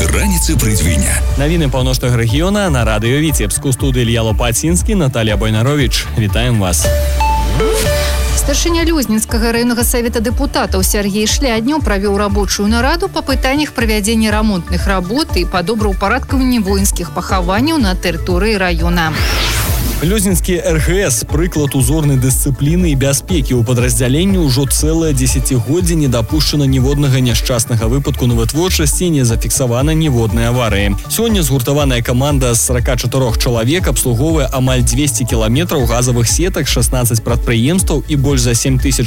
Раніцы Прыдвіня. Навіны паўночнага рэгіёна на радыё Віцебск. У студыі Ілья Лопацінскі, Наталья Бойнарович. Вітаем вас. Старшыня Люзнінскага раённага савета дэпутатаў Сергей Шлядняў правёў рабочую нараду па пытаннях правядзення рамонтных работ і па добраўпарадкаванні воінскіх пахаванняў на тэрыторыі раёна. Люзнінскі РГС – прыклад узорнай дысцыпліны і бяспекі. У падраздзяленні ўжо цэлае дзесяцігоддзе не дапушчана ніводнага няшчаснага выпадку на вытворчасці, не зафіксавана ніводнай аварыі. Сёння згуртаваная каманда з 44 чалавек абслугоўвае амаль 200 кіламетраў газавых сетак, 16 прадпрыемстваў і больш за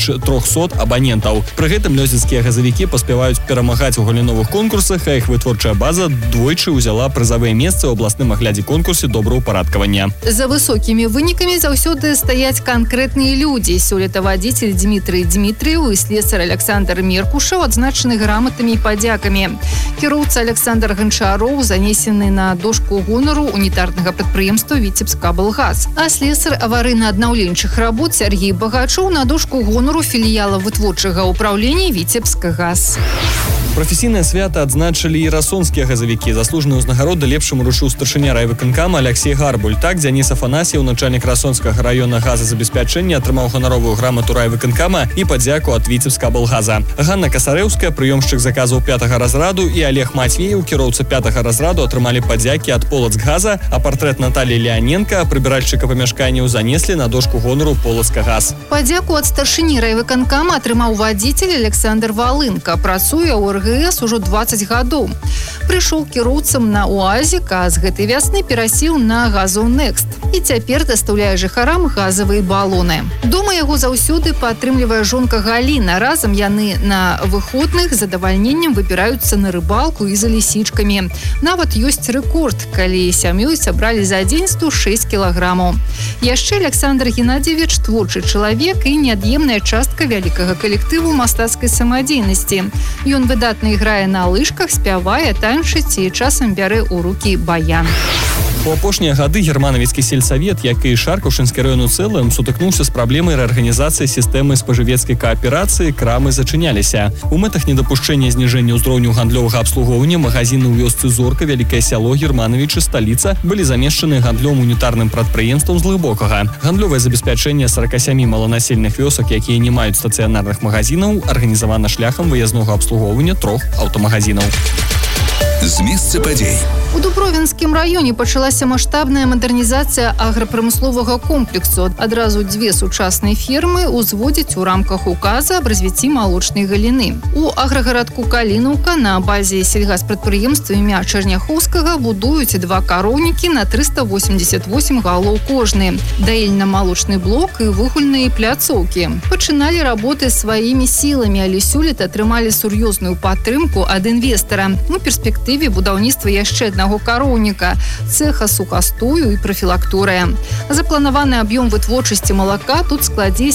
7300 абанентаў. Пры гэтым люзнінскія газавікі паспяваюць перамагаць у галіновых конкурсах, а іх вытворчая база двойчы ўзяла прызавыя месцы ў абласным аглядзе конкурсе добраўпарадкавання. За высокімі вынікамі заўсёды стаяць канкрэтныя людзі. Сёлета вадзіцель Дмітрый Дмітрыеў і слесар Александр Меркушаў адзначаны граматамі і падзякамі. Кіроўца Александр Ганчароў занесены на дошку гонару унітарнага прадпрыемства Віцебскаблгаз. А слесар аварыйна-аднаўленчых работ Сергей Багачоў на дошку гонару філіяла вытворчага ўпраўлення Віцебскагаз. Прафесійнае свята адзначылі і расонскія газавікі. Заслужаны ўзнагароды лепшаму ручу старшыня райвыканкама Алексей Гарбуль. Так, Дзяніс Афанасьеў, начальнік расонскага раёна газазабеспячэння, атрымаў ганаровую грамату райвыканкама і падзяку ад Віцебскаблгаза. Ганна Касарэўская, прыёмшчык заказаў 5-га разраду, і Олег Матвеев, кіроўца 5-га разраду, атрымалі падзякі ад Полацкгаза, а партрэт Натальі Леаненка, прыбіральшчыка памяшканняў, занеслі на дошку гонару Полацкгаз. Падзяку ад старшыні райвыканкама атрымаў вадзіцель Александр Валынка. Працуе ў РГС ужо 20 гадоў. Прыйшоў кіроўцам на УАЗік, а з гэтай вясны перасеў на Газонэкст. І цяпер дастаўляе жыхарам газавыя балоны. Дома яго заўсёды падтрымлівае жонка Галіна. Разам яны на выходных з задавальненнем выбіраюцца на рыбалку і за лісічкамі. Нават ёсць рэкорд, калі сям'ёй сабралі за дзень 106 кілаграмаў. Яшчэ Александр Геннадзевіч – творчы чалавек і неад'емная частка вялікага калектыву мастацкай самадзейнасці. Ён выдатна іграе на лыжках, спявае, танчыць і часам бярэ ў рукі баян. У апошнія гады Германавіцкі сельсавет, як і Шаркаўшынскі раён у цэлым, сутыкнуўся з праблемай рэарганізацыі сістэмы спажывецкай кааперацыі, крамы зачыняліся. У мэтах недапушчэння зніжэння ўзроўню гандлёвага абслугоўвання магазіны ў вёсцы Зорка, Вялікае сяло, Германавічы, сталіца былі замешчаны гандлём унітарным прадпрыемствам з глыбокага. Гандлёвае забеспячэнне 47 маланасельных вёсак, якія не маюць стацыянарных магазінаў, арганізавана шляхам выязнога абслугоўвання 3 аўтамагазінаў. З месца падзей. У Дубровінскім раёне пачалася маштабная мадэрнізацыя аграпрамысловага комплексу. Адразу 2 сучасныя фермы ўзводзяць у рамках указа аб развіцці малочнай галіны. У аграгарадку Калінаўка на базе сельгаспрадпрыемства імя Чарняхоўскага будуюць 2 кароўнікі на 388 галоў кожны, даільна-малочны блок і выгульныя пляцоўкі. Пачыналі работы сваімі сіламі, але сёлета атрымалі сур'ёзную падтрымку ад інвестара. У перспектыве будаўніцтва яшчэ аднаго кароўніка, цэха сухастою і прафілактуры. Запланаваны аб'ём вытворчасці малака тут складзе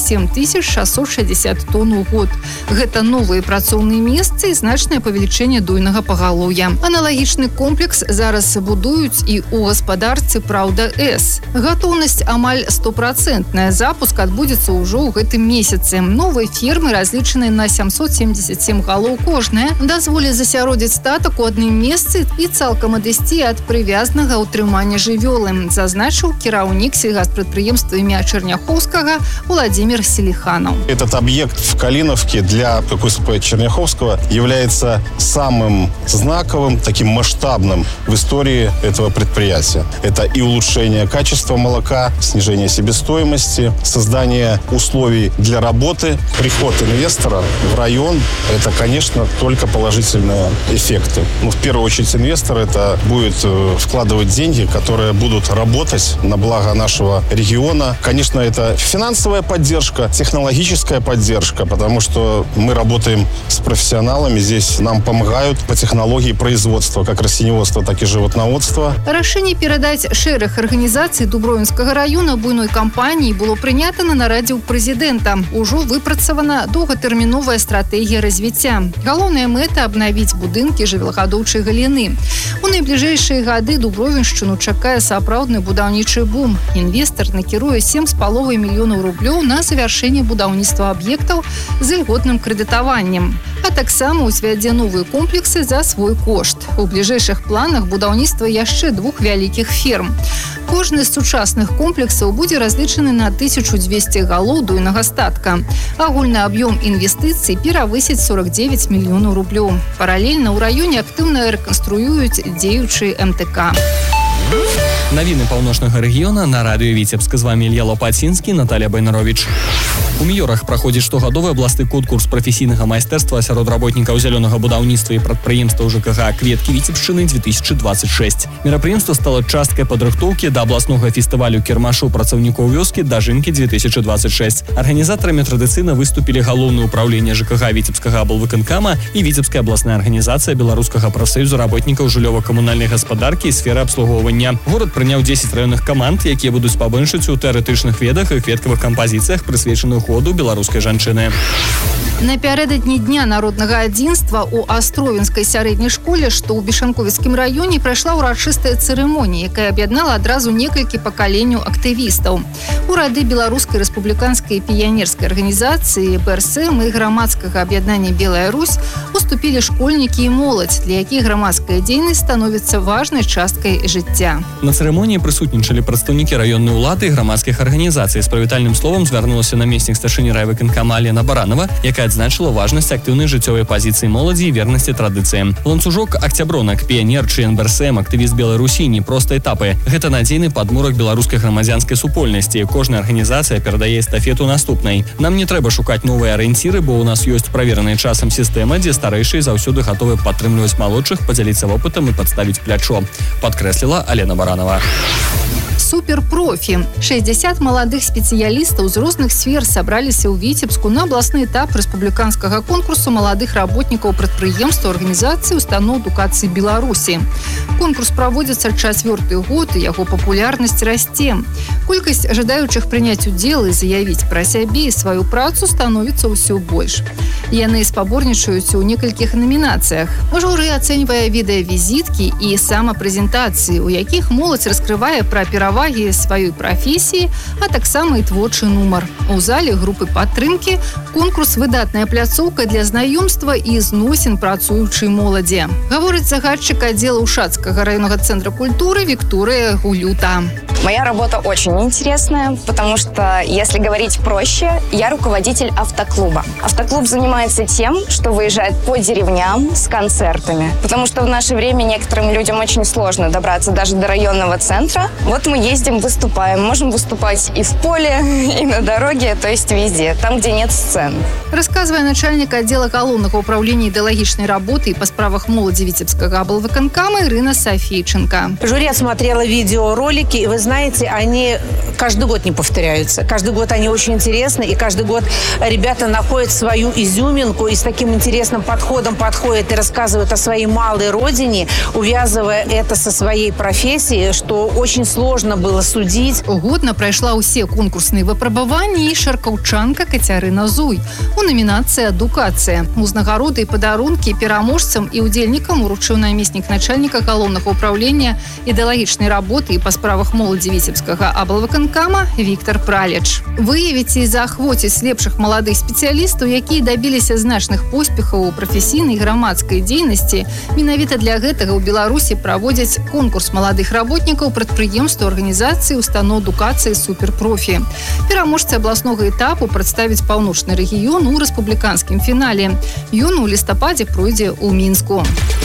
7660 тонн у год. Гэта новыя працоўныя месцы і значнае павелічэнне дуйнага пагалоўя. Аналагічны комплекс зараз будуюць і ў гаспадарцы «Праўда-С». Гатоўнасць амаль 100%. Запуск адбудзецца ўжо ў гэтым месяцы. Новыя фермы, разлічаныя на 777 галоў кожная, дазволяць засяродзіць статак у адным месцы і цалкам адысці ад прывязнага ўтрымання жывёлы, зазначыў кіраўнік сельгаспрадпрыемства імя Чарняхоўскага Владимир Селиханов. Этот объект в Калиновке для КСП Черняховского является самым знаковым, таким масштабным в истории этого предприятия. Это и улучшение качества молока, снижение себестоимости, создание условий для работы. Приход инвестора в район – это, конечно, только положительные эффекты. В первую очередь инвестор это будет вкладывать деньги, которые будут работать на благо нашего региона. Конечно, это финансовая поддержка, технологическая поддержка, потому что мы работаем с профессионалами. Здесь нам помогают по технологии производства, как растениеводства, так и животноводства. Рашэнне перадаць шэраг арганізацый Дубровінскага раёна буйной кампаніі было прынята на нарадзе ў прэзідэнта. Ужо выпрацавана доўгатэрміновая стратэгія развіцця. Галоўная мэта – абнавіць будынкі жывёлагадоўчай галіны, галіны. У найбліжэйшыя гады Дубровіншчыну чакае сапраўдны будаўнічы бум. Інвестар накіруе 7,5 мільёнаў рублёў на завяршэнне будаўніцтва аб'ектаў з ільготным крэдытаваннем. А таксама узвядзе новыя комплексы за свой кошт. У бліжэйшых планах будаўніцтва яшчэ 2 вялікіх ферм. Кожны з сучасных комплексаў будзе разлічаны на 1200 галоў дуйнага статка. Агульны аб'ём інвестыцый перавысіць 49 мільёнаў рублёў. Паралельна ў раёне актыўна рэканструююць дзеючы МТК. Навіны паўночнага рэгіёна на радыё Віцебск. З вами Ілья Лопацінскі, Наталья Байнарович. У Міёрах праходзіць штогадовы абласны конкурс прафесійнага майстэрства сярод работнікаў зялёнага будаўніцтва і прадпрыемстваў ЖКХ «Кветкі Віцебшчыны 2026». Мерапрыемства стала часткай падрыхтоўкі да абласнога фестывалю кірмашу працаўнікоў вёскі «Дажынкі 2026». Арганізатарамі традыцыйна выступілі галоўнае ўпраўленне ЖКХ Віцебскага аблвыканкама і Віцебская абласная арганізацыя беларускага прафсаюза работнікаў жыллёва-камунальнай гаспадаркі і сферы абслугоўвання. Горад прыняў 10 раённых каманд, якія будуць спаборнічаць у тэарэтычных ведах і кветкавых кампазіцыях, прысвечаных году беларускай жанчыны. Напярэдадні Дня народнага адзінства ў Астровінскай сярэдняй школе, што ў Бешанковіцкім раёне, прайшла ўрачыстая цырымонія, якая аб'яднала адразу некалькі пакаленняў актывістаў. У рады Беларускай рэспубліканскай піянерскай арганізацыі БРСМ і грамадскага аб'яднання «Белая Русь» уступілі школьнікі і моладзь, для якіх грамадская дзейнасць становіцца важнай часткай жыцця. На цырымоніі прысутнічалі прадстаўнікі раённай улады і грамадскіх арганізацый. З прывітальным словам звярнулася намеснік старшыні райвыканкама Алена Баранова, якая адзначыла важнасць актыўнай жыццёвай пазіцыі моладзі і вернасці традыцыям. Ланцужок акцябронак, піянер, член БРСМ, актывіст Белай Русі, не проста этапы. Гэта надзейны падмурак беларускай грамадзянскай супольнасці. Кожная арганізацыя перадае эстафету наступнай. Нам не трэба шукаць новыя арыенціры, бо ў нас ёсць правераная часам сістэма, дзе старэйшыя заўсёды гатовы падтрымліваць малодшых, падзяліцца вопытам і падставіць плячо, падкрэсліла Алена Баранова. Суперпрофі. 60 маладых спецыялістаў з розных сфер сабраліся ў Віцебску на абласны этап рэспубліканскага конкурсу маладых работнікаў прадпрыемстваў арганізацыі устаноў адукацыі Беларусі. Конкурс праводзіцца 4-й год, і яго папулярнасць расце. Колькасць жадаючых прыняць удзел і заявіць пра сябе і сваю працу становіцца ўсё больш. Яны спаборнічаюць у некалькіх намінацыях. Журы ацэньвае відэавізіткі і самапрэзентацыі, у якіх моладзь раскрывае пра перавагі сваёй прафесіі, а таксама і творчы нумар. У зале групы падтрымкі конкурс выдатная пляцоўка для знаёмства і зносін працуючай моладзі. Гаворыць загадчык аддзела Ушацкага раённага цэнтра культуры Виктория Гулюта. Моя работа очень интересная, потому что, если говорить проще, я руководитель автоклуба. Автоклуб занимается тем, что выезжает по деревням с концертами. Потому что в наше время некоторым людям очень сложно добраться даже до районного центра. Вот мы ездим, выступаем. Можем выступать и в поле, и на дороге, то есть везде, там, где нет сцен. Рассказывая начальник отдела галоўнага управления идеологичной работы и по справах моладзі Витебского аблвыканкама Ирина Софийченко. Жюри отсмотрело видеоролики, и вы знаете, они каждый год не повторяются. Каждый год они очень интересны, и каждый год ребята находят свою изюминку и с таким интересным подходом подходят и рассказывают о своей малой родине, увязывая это со своей профессией, что очень сложно было судить. Годна прайшла ўсе конкурсныя выпрабаванні і шаркаўчанка Кацярына Зуй у номінацыі «Адукацыя». Узнагароды і падарункі пераможцам і удзельнікам уручыў намеснік начальніка галоўнага ўпраўлення ідэалагічнай работы і па справах моладзі Віцебскага аблвыканкама Віктор Пралеч. Выявіць і заахвоціць лепшых маладых спецыялістаў, якія дабіліся значных поспехаў у прафесійнай грамадскай дзейнасці. Менавіта для гэтага ў Беларусі праводзяць конкурс маладых работнікаў прадпрыемстваў арганізацыі устаноў адукацыі «Суперпрофі». Пераможцы абласнога этапу прадставіць паўночны рэгіён у рэспубліканскім фінале. Ён у лістападзе пройдзе ў Мінску.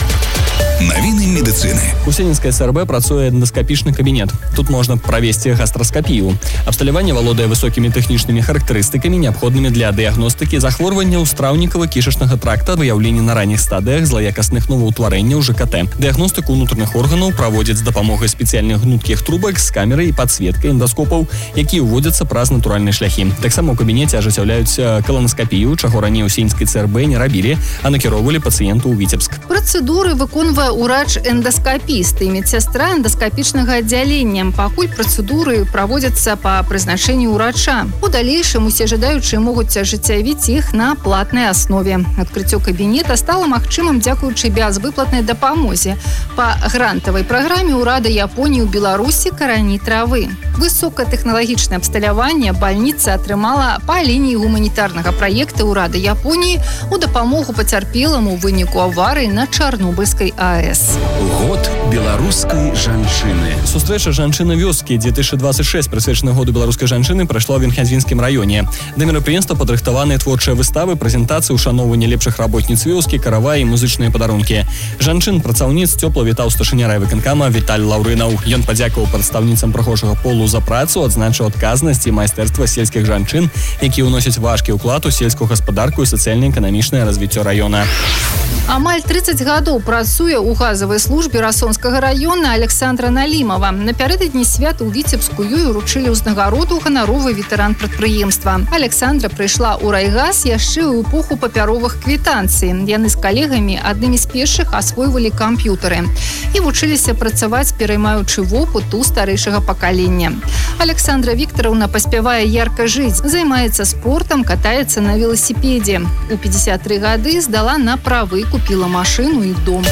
Навіны медыцыны. У Сенінскай СРБ працуе эндаскапічны кабінет. Тут можна правесці гастраскапію. Абсталяванне валодае высокімі тэхнічнымі характарыстыкамі, неабходнымі для дыягностыкі захворванняў страўнікава-кішачнага тракта, выяўлення на ранніх стадыях злаякасных новаўтварэнняў ЖКТ. Дыягностыку ўнутраных органаў праводзяць з дапамогай спецыяльных гнуткіх трубак з камерай і падсветкай эндаскопаў, якія ўводзяцца праз натуральныя шляхі. Таксама ў кабінеце ажыццяўляюць каланаскапію, чаго раней у Сенінскай ЦРБ не рабілі, а накіроўвалі пацыенту ў Віцебск. Працэдуры выконвае урач-эндаскапіст і медсястра эндаскапічнага аддзялення. Пакуль працэдуры праводзяцца па прызначэнню ўрача. У далейшым усе жадаючыя могуць ажыццявіць іх на платнай аснове. Адкрыццё кабінета стала магчымым дзякуючы бязвыплатнай дапамозе Па грантавай праграме ўрада Японіі ў Беларусі «Карані травы». Высокатэхналагічнае абсталяванне бальніца атрымала па лініі гуманітарнага праекта ўрада Японіі у дапамогу пацярпелым у выніку аварыі на Чарнобыльскай АЭС. Год беларускай жанчыны. Сустрэча жанчына вёскі 2026, прысвечана году беларускай жанчыны, прайшла ў Венхадзінскім раёне. Да мерапрыемства падрыхтаваныя творчыя выставы, прэзентацыі, ушаноўванне лепшых работніц вёскі, каравай і музычныя падарункі. Жанчын-працаўніц цёпла вітаў старшыня райвыканкама Віталь Лаўрынаў. Ён падзякаваў прадстаўніцам прахожага полу за працу, адзначыў адказнасць і майстэрства сельскіх жанчын, якія ўносяць важкі ўклад у сельскую гаспадарку і сацыяльна-эканамічнае развіццё раёна. Амаль 30 гадоў працуе ў газавай службе Расонскага раёна Александра Налімова. Напярэдадні свята ў Віцебску ёй уручылі ўзнагароду ганаровы ветэран прадпрыемства. Александра прыйшла ў райгаз яшчэ ў эпоху папяровых квітанцый. Яны з калегамі аднымі з першых асвойвалі камп'ютары і вучыліся працаваць, пераймаючы вопыт у старэйшага пакалення. Александра Віктораўна паспявае ярка жыць, займаецца спортам, катаецца на веласіпедзе. У 53 гады здала на правы, купила машину и дом.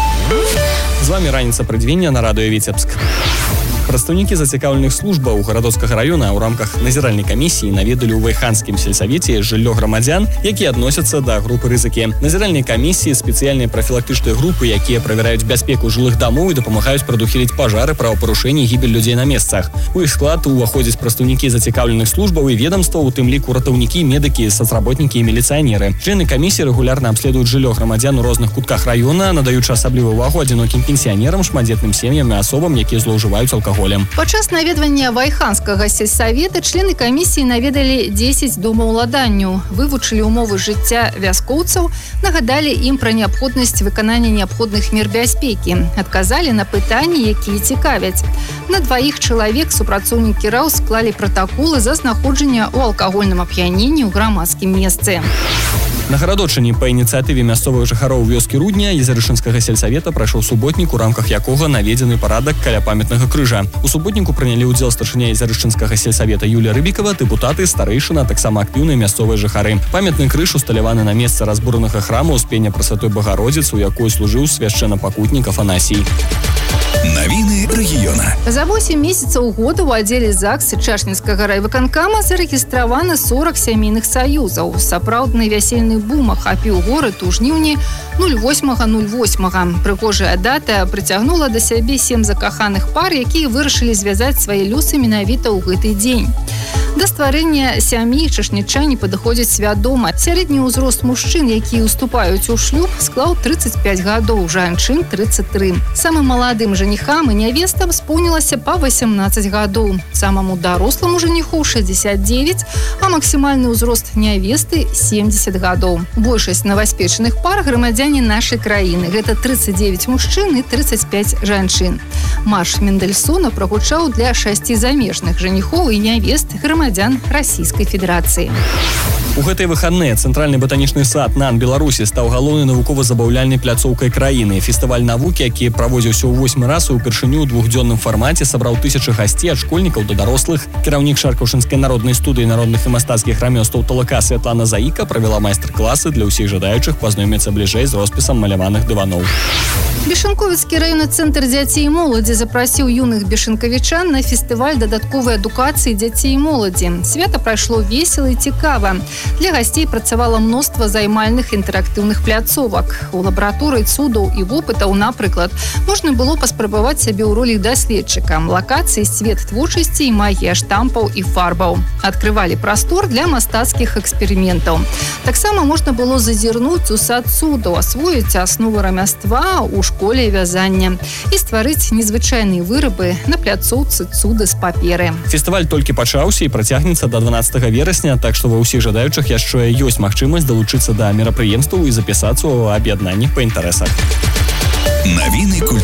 З вами раніца прадвіння на радыё Віцебск. Прадстаўнікі зацікаўленых службаў гарадоцкага раёна ў рамках назіральнай камісіі наведалі ў Вайханскім сельсавеце жыллё грамадзян, якія адносяцца да групы рызыкі. Назіральнай камісіі спецыяльныя прафілактычныя групы, якія правяраюць бяспеку жылых дамоў і дапамагаюць прадухіліць пажары, правапарушэнні, гібель людзей на месцах. У іх склад уваходзяць прадстаўнікі зацікаўленых службаў і ведамстваў, у тым ліку ратаўнікі, медыкі, сацработнікі і міліцыянеры. Члены камісіі рэгулярна абследуюць жыллё грамадзян у розных кутках раёна, надаючы асаблівую ўвагу адзінокім пенсіянерам, шматдзетным сем'ям і асобам, якія злоўжываюць алкаголем. Падчас наведвання Вайханскага сельсавета члены камісіі наведалі 10 домаўладанняў, вывучылі ўмовы жыцця вяскоўцаў, нагадалі ім пра неабходнасць выканання неабходных мер бяспекі, адказалі на пытанні, якія цікавяць. На 2 чалавек супрацоўнікі РАУ склалі пратаколы за знаходжанне ў алкагольным ап'яненні ў грамадскім месцы. На Гарадочыне па ініцыятыве мясцовых жыхароў вёскі Рудня Езарышынскага сельсавета прайшоў суботнік, у рамках якога наведзены парадак каля памятнага крыжа. У суботніку прынялі ўдзел старшыня Езарышынскага сельсавета Юлія Рыбікава, дэпутаты, старэйшына, таксама актыўныя мясцовыя жыхары. Памятны крыж усталяваны на месцы разбуранага храма Успення Прасвятой Багародзіцы, у якой служыў свяшчэнапакутнік Афанасій. Навіны рэгіёна. За 8 месяцаў года ў аддзеле ЗАГС Чашнінскага райвыканкама зарэгістравана 40 сямейных саюзаў. Сапраўдны вясельны бум ахапіў горад у жніўні 08.08. Прыгожая дата прыцягнула да сябе 7 закаханых пар, якія вырашылі звязаць свае лёсы менавіта ў гэты дзень. Да стварэння сям'і чашнічане падыходзяць свядома. Сярэдні ўзрост мужчын, якія ўступаюць у шлюб, склаў 35 гадоў, жанчын 33. Самым маладым жаніхам і нявестам споўнілася па 18 гадоў. Самаму даросламу жаніху 69, а максімальны ўзрост нявесты 70 гадоў. Большасць новаспечаных пар грамадзяне нашай краіны. Гэта 39 мужчын і 35 жанчын. Марш Мендельсона прагучаў для 6 замежных жаніхоў і нявест грамадзян Расійскай Федэрацыі. У гэтыя выхадныя Цэнтральны батанічны сад НАН Беларусі стаў галоўнай навукова-забаўляльнай пляцоўкай краіны. Фестываль навукі, які праводзіўся ў 8 раз, упершыню ў двухдзённым фармаце сабраў тысячы гасцей ад школьнікаў да дарослых. Кіраўнік Шаркаўшынскай народнай студыі народных і мастацкіх рамёстваў Талака Святлана Заіка правяла майстар-класы для ўсіх жадаючых пазнаёміцца бліжэй з роспісам маляваных дываноў. Бешанковіцкі раённы цэнтр дзяцей і моладзі запрасіў юных бешанкавічан на фестываль дадатковай адукацыі дзяцей і моладзі. Свята прайшло весела і цікава. Для гасцей працавала мноства займальных інтэрактыўных пляцовак. У лабараторыі цудаў і вопытаў, напрыклад, можна было паспрабаваць сябе ў ролі даследчыка, лакацыі, свет творчасці і магія штампаў і фарбаў. Адкрывалі прастор для мастацкіх эксперыментаў. Таксама можна было зазірнуць у сад цудаў, асвоіць асновы рамяства ў школе вязання і стварыць незвычайныя вырабы на пляцоўцы цуды з паперы. Фестываль толькі пачаўся і працягнецца до 12 верасня, так што ва ўсіх жадаючых яшчэ ёсць магчымасць далучыцца да мерапрыемстваў і запісацца ў аб'яднаннях па інтарэсах. Навіны культуры.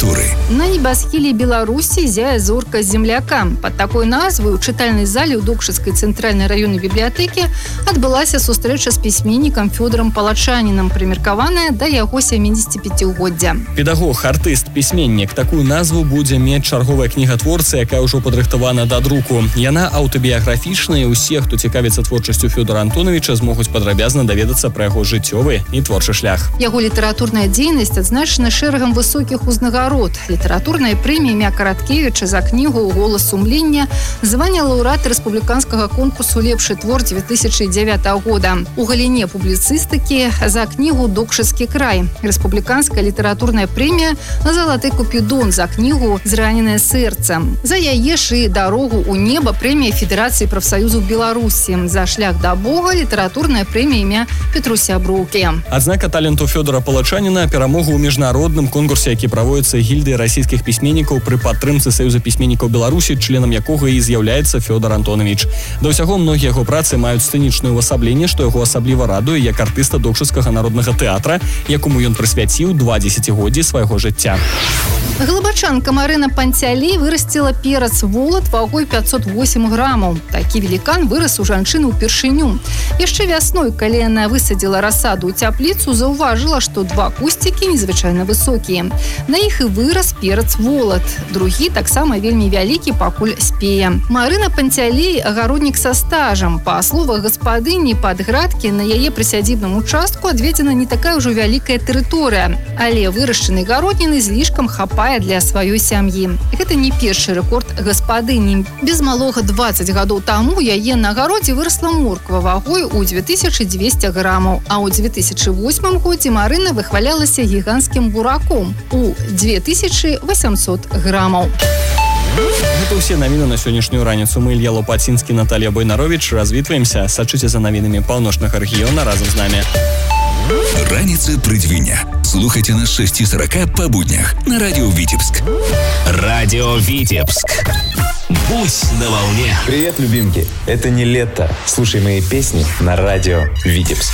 На небасхіле Беларусі зяе зорка земляка. Под такой назвай у чытальнай зале ў Докшыцкай цэнтральнай раённай бібліятэкі адбылася сустрэча з пісьменнікам Фёдорам Палачанінам, прымеркаваная да яго 75-годдзя. Педагог, артыст, пісьменнік. Такую назву будзе мець чарговая кніга творцы, якая ўжо падрыхтавана да друку. Яна аўтабіяграфічная, і ўсе, хто цікавіцца творчасцю Фёдора Антоновича, змогуць падрабязна даведацца пра яго жыццёвы і творчы шлях. Яго літаратурная дзейнасць адзначана шэрагам высокіх узнагарод. Літаратурная прэмія імя Караткевіча за кнігу «Голас сумлення», звання лаўрэата рэспубліканскага конкурсу «Лепшы твор» 2009 года. У галіне публіцыстыкі за кнігу «Докшыцкі край». Рэспубліканская літаратурная прэмія «Залаты купідон» за кнігу «Зраненае сэрца». За яе ж і «Дарогу ў неба» прэмія Федэрацыі прафсаюзаў Беларусі. За шлях да Бога літаратурная прэмія імя Петруся Броўкі. Адзнака таленту Фёдора Палачаніна, перамогу ў міжнародным конкурсе, які праводзіцца гільдыяй расійскіх пісьменнікаў пры падтрымцы Саюза пісьменнікаў Беларусі, членам якога і з'яўляецца Фёдор Антонович. Да ўсяго, многія яго працы маюць сцэнічнае ўвасабленне, што яго асабліва радуе як артыста Докшыцкага народнага тэатра, якому ён прысвяціў 2 дзесяцігоддзі свайго жыцця. Глыбачанка Марына Панцялей вырасціла перац волат вагой 508 грамаў. Такі велікан вырас у жанчыны ўпершыню. Яшчэ вясной, калі яна высадзіла расаду ў цяпліцу, заўважыла, што 2 кусцікі незвычайна высокія. На іх і вырас перац волат. Другі таксама вельмі вялікі, пакуль спее. Марына Панцялей – агароднік са стажам. Па словах гаспадыні, пад градкі на яе прысядзібным участку адведзена не такая ўжо вялікая тэрыторыя, але вырашчанай гародніны злішкам хапае для сваёй сям'і. Гэта не першы рэкорд гаспадыні. Без малога 20 гадоў таму яе на гародзе вырасла морква вагой у 2200 грамаў, а ў 2008 годзе Марына выхвалялася гіганцкім бураком у 2800 грамаў. Гэта ўсе навіны на сённяшнюю раніцу. Мы, Ілья Лопацінскі, Наталья Бойнарович. Развітваемся. Сачыце за навінамі паўночнага рэгіёна разам з намі. Раніца прыдвіня. Слухайте на 6:40 по буднях на радио Витебск. Радио Витебск. Будь на волне. Привет, любимки. Это не лето. Слушай мои песни на радио Витебск.